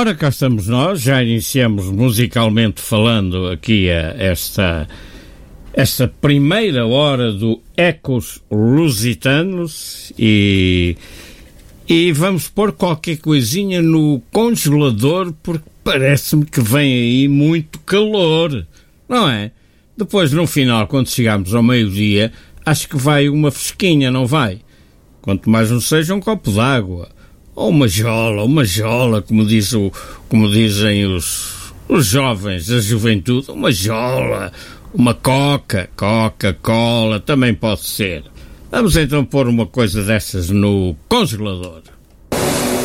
Ora, cá estamos nós, já iniciamos musicalmente falando aqui esta primeira hora do Ecos Lusitanos e vamos pôr qualquer coisinha no congelador porque parece-me que vem aí muito calor, não é? Depois, no final, quando chegarmos ao meio-dia, acho que vai uma fresquinha, não vai? Quanto mais não seja um copo d'água. Ou uma jola, como dizem os jovens da juventude, uma jola, uma Coca-Cola, também pode ser. Vamos então pôr uma coisa dessas no congelador.